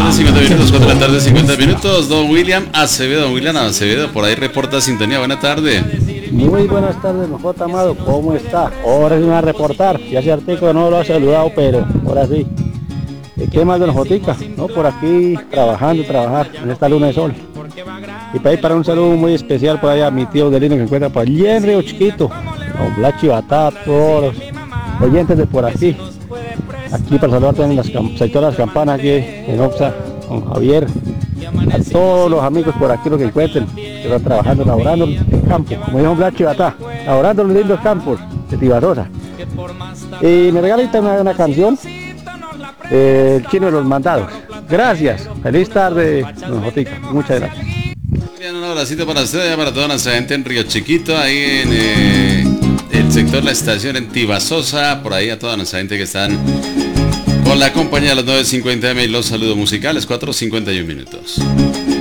tarde, 50 minutos, 4 de la tarde, 50 minutos. Don William Acevedo, por ahí reporta sintonía. Buena tarde. Muy buenas tardes, J. Amado, ¿cómo está? Ahora sí me va a reportar, ya hace artículo no lo ha saludado, pero ahora sí. ¿Qué más de Jotica? No, por aquí trabajando en esta luna de sol. Y para ir para un saludo muy especial por allá a mi tío Delino que se encuentra por allí en Río Chiquito, con Blachi Batá, todos los oyentes de por aquí. Aquí para saludar también las sector de las campanas aquí en Oxa, con Javier, a todos los amigos por aquí los que encuentren, que están trabajando, laborando en campo, como dijo Blachi Batá, laborando en los lindos campos de Tibasosa. Y me regalita una canción, El Chino de los Mandados. Gracias, feliz tarde, don Jotica, muchas gracias. Bien, un abracito para usted, para toda nuestra gente en Río Chiquito, ahí en el sector La Estación en Tibasosa, por ahí a toda nuestra gente que están con la compañía de los 9:50 AM y los saludos musicales, 4:51 minutos.